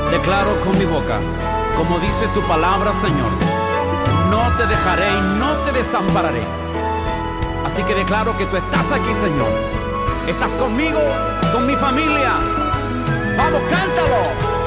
Declaro con mi boca, como dice tu palabra, Señor, no te dejaré y no te desampararé. Así que declaro que tú estás aquí, Señor. Estás conmigo, con mi familia. ¡Vamos, cántalo!